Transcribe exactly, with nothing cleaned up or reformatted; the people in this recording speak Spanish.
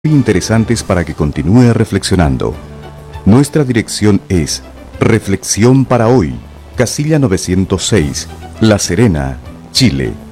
interesantes para que continúe reflexionando. Nuestra dirección es Reflexión para Hoy, Casilla novecientos seis, La Serena, Chile.